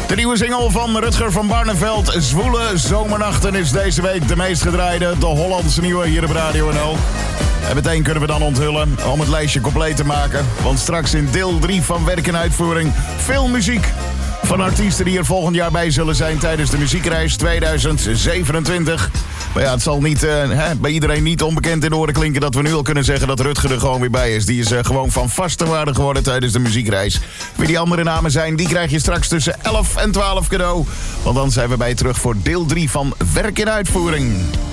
De nieuwe single van Rutger van Barneveld, Zwoele Zomernachten, is deze week de meest gedraaide. De Hollandse nieuwe hier op Radio NL. En meteen kunnen we dan onthullen om het lijstje compleet te maken. Want straks in deel 3 van Werk en Uitvoering veel muziek van artiesten die er volgend jaar bij zullen zijn tijdens de muziekreis 2027. Maar ja, het zal niet, bij iedereen niet onbekend in de oren klinken dat we nu al kunnen zeggen dat Rutger er gewoon weer bij is. Die is gewoon van vaste waarde geworden tijdens de muziekreis. Wie die andere namen zijn, die krijg je straks tussen 11 en 12 cadeau. Want dan zijn we bij je terug voor deel 3 van Werk in Uitvoering.